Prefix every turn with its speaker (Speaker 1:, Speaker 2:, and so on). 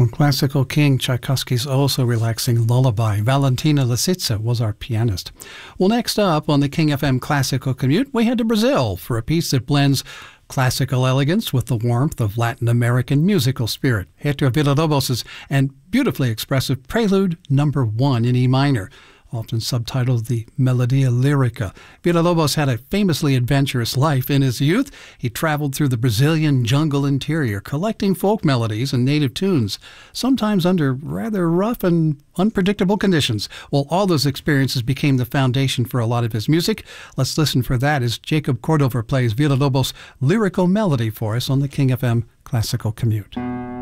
Speaker 1: From Classical King, Tchaikovsky's also relaxing lullaby, Valentina Lisitsa was our pianist. Well, next up on the King FM Classical Commute, we head to Brazil for a piece that blends classical elegance with the warmth of Latin American musical spirit. Heitor Villa-Lobos' and beautifully expressive Prelude No. 1 in E minor, often subtitled the Melodia Lyrica. Villa-Lobos had a famously adventurous life in his youth. He traveled through the Brazilian jungle interior, collecting folk melodies and native tunes, sometimes under rather rough and unpredictable conditions. Well, all those experiences became the foundation for a lot of his music. Let's listen for that as Jacob Cordova plays Villa-Lobos' lyrical melody for us on the King FM Classical Commute.